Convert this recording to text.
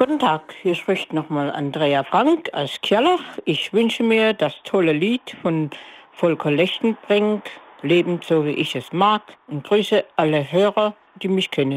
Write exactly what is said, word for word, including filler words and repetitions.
Guten Tag, hier spricht nochmal Andrea Frank aus Kjellach. Ich wünsche mir das tolle Lied von Volker Lechtenbrink, Leben so wie ich es mag, und grüße alle Hörer, die mich kennen.